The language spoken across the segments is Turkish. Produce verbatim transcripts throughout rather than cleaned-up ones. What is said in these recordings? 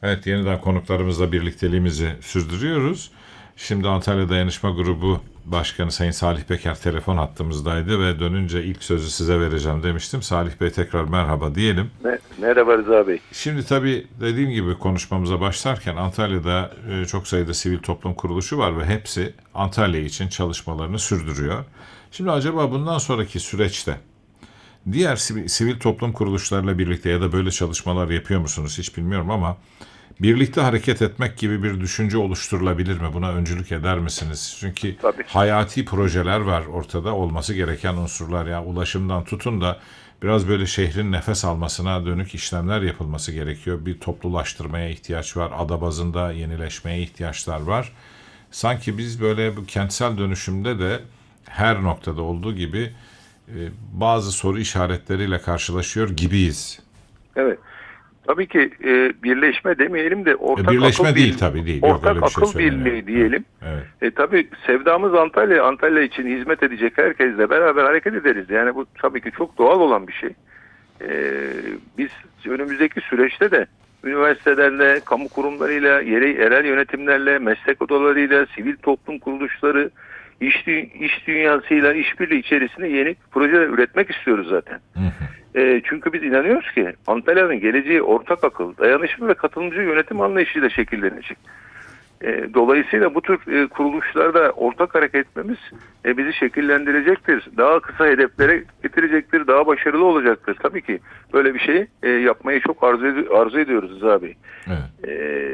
Evet, yeniden konuklarımızla birlikteliğimizi sürdürüyoruz. Şimdi Antalya Dayanışma Grubu Başkanı Sayın Salih Peker telefon hattımızdaydı ve dönünce ilk sözü size vereceğim demiştim. Salih Bey, tekrar merhaba diyelim. Merhaba Rıza Bey. Şimdi tabii dediğim gibi konuşmamıza başlarken Antalya'da çok sayıda sivil toplum kuruluşu var ve hepsi Antalya için çalışmalarını sürdürüyor. Şimdi acaba bundan sonraki süreçte diğer sivil, sivil toplum kuruluşlarıyla birlikte ya da böyle çalışmalar yapıyor musunuz hiç bilmiyorum ama birlikte hareket etmek gibi bir düşünce oluşturulabilir mi? Buna öncülük eder misiniz? Çünkü Tabii. hayati projeler var ortada, olması gereken unsurlar. Ya ulaşımdan tutun da biraz böyle şehrin nefes almasına dönük işlemler yapılması gerekiyor. Bir toplulaştırmaya ihtiyaç var. Ada bazında yenileşmeye ihtiyaçlar var. Sanki biz böyle bu kentsel dönüşümde de her noktada olduğu gibi e, bazı soru işaretleriyle karşılaşıyor gibiyiz. Evet. Tabii ki e, birleşme demeyelim de E, ortak birleşme akıl değil bir tabii, değil. Yok, ortak öyle bir şey akıl söylemiyorum. birliği diyelim. Evet. E, tabii sevdamız Antalya. Antalya için hizmet edecek herkesle beraber hareket ederiz. Yani bu tabii ki çok doğal olan bir şey. E, biz önümüzdeki süreçte de üniversitelerle, kamu kurumlarıyla, yere, yerel yönetimlerle, meslek odalarıyla, sivil toplum kuruluşları, iş, dü- iş dünyasıyla işbirliği içerisinde yeni projeler üretmek istiyoruz zaten. Hı hı. E, çünkü biz inanıyoruz ki Antalya'nın geleceği ortak akıl, dayanışma ve katılımcı yönetim anlayışıyla şekillenecek. E, dolayısıyla bu tür e, kuruluşlarda ortak hareket etmemiz e, bizi şekillendirecektir. Daha kısa hedeflere getirecektir, daha başarılı olacaktır. Tabii ki böyle bir şey e, yapmayı çok arzu, ed- arzu ediyoruz Rıza Bey. Evet. E,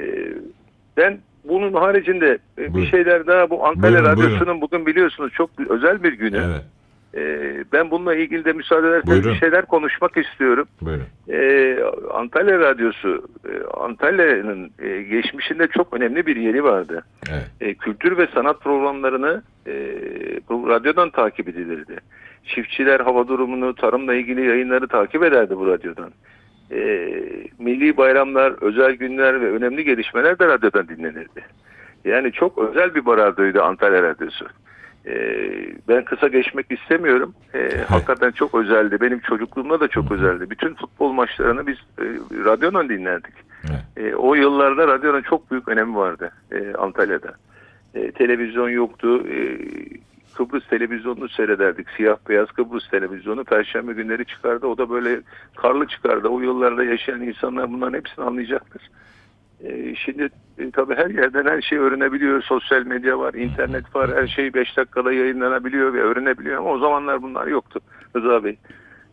ben bunun haricinde e, bir Buyurun. şeyler daha, bu Antalya Buyurun, buyurun. Radyosu'nun bugün biliyorsunuz çok özel bir günü. Evet. Ee, ben bununla ilgili de müsaade ederseniz bir Buyurun. şeyler konuşmak istiyorum. Buyurun. Ee, Antalya Radyosu, e, Antalya'nın e, geçmişinde çok önemli bir yeri vardı. Evet. E, kültür ve sanat programlarını e, bu radyodan takip edilirdi. Çiftçiler hava durumunu, tarımla ilgili yayınları takip ederdi bu radyodan. E, milli bayramlar, özel günler ve önemli gelişmeler de radyodan dinlenirdi. Yani çok özel bir radyoydu Antalya Radyosu. Ee, ben kısa geçmek istemiyorum. Ee, hakikaten çok özeldi. Benim çocukluğumda da çok özeldi. Bütün futbol maçlarını biz e, radyodan dinlerdik. Evet. E, o yıllarda radyonun çok büyük önemi vardı e, Antalya'da. E, televizyon yoktu. E, Kıbrıs televizyonunu seyrederdik. Siyah beyaz Kıbrıs televizyonu. Perşembe günleri çıkardı. O da böyle karlı çıkardı. O yıllarda yaşayan insanlar bunların hepsini anlayacaktır. E, şimdi e, tabii her yerden her şey öğrenebiliyor. Sosyal medya var, internet var. Her şey beş dakikada yayınlanabiliyor ve öğrenebiliyor. Ama o zamanlar bunlar yoktu Rıza Bey.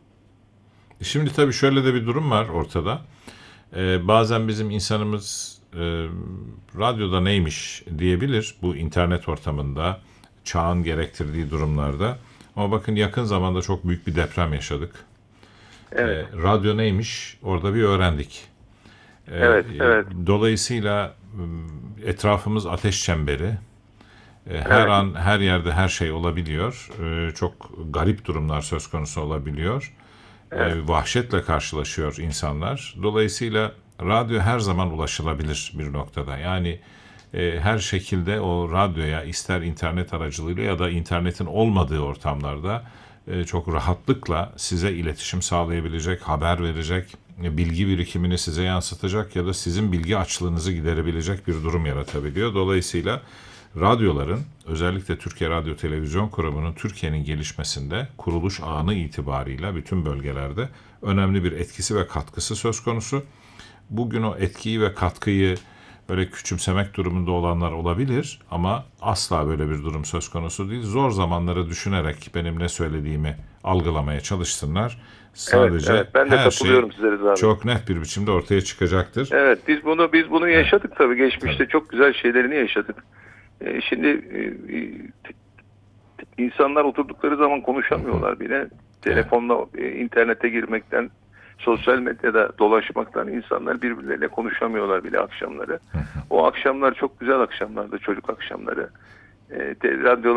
Şimdi tabii şöyle de bir durum var ortada. Ee, bazen bizim insanımız e, radyoda neymiş diyebilir bu internet ortamında, çağın gerektirdiği durumlarda. Ama bakın, yakın zamanda çok büyük bir deprem yaşadık. Evet, Ee, radyo neymiş orada bir öğrendik. Ee, evet, evet, Dolayısıyla e, etrafımız ateş çemberi. E, Her evet, an her yerde her şey olabiliyor. E, Çok garip durumlar söz konusu olabiliyor. evet. E, Vahşetle karşılaşıyor insanlar. Dolayısıyla radyo her zaman ulaşılabilir bir noktada. Yani e, her şekilde o radyoya, ister internet aracılığıyla ya da internetin olmadığı ortamlarda e, çok rahatlıkla size iletişim sağlayabilecek, haber verecek, e, bilgi birikimini size yansıtacak ya da sizin bilgi açlığınızı giderebilecek bir durum yaratabiliyor. Dolayısıyla radyoların, özellikle Türkiye Radyo Televizyon Kurumu'nun Türkiye'nin gelişmesinde kuruluş anı itibarıyla bütün bölgelerde önemli bir etkisi ve katkısı söz konusu. Bugün o etkiyi ve katkıyı böyle küçümsemek durumunda olanlar olabilir ama asla böyle bir durum söz konusu değil. Zor zamanları düşünerek benim ne söylediğimi algılamaya çalışsınlar. Evet, Sadece evet. Ben de her şey katılıyorum size Rıza abi. çok net bir biçimde ortaya çıkacaktır. Evet, biz bunu biz bunu Evet, yaşadık tabii, geçmişte tabii. çok güzel şeylerini yaşadık. Ee, şimdi e, e, insanlar oturdukları zaman konuşamıyorlar bile. Evet. Telefonla e, internete girmekten, sosyal medyada dolaşmaktan insanlar birbirleriyle konuşamıyorlar bile akşamları. O akşamlar çok güzel akşamlardı, çocuk akşamları. E, te- radyolar